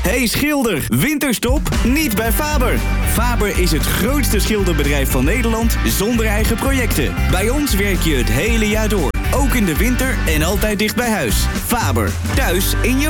Hey schilder, winterstop? Niet bij Faber. Faber is het grootste schilderbedrijf van Nederland zonder eigen projecten. Bij ons werk je het hele jaar door. Ook in de winter en altijd dicht bij huis. Faber, thuis in je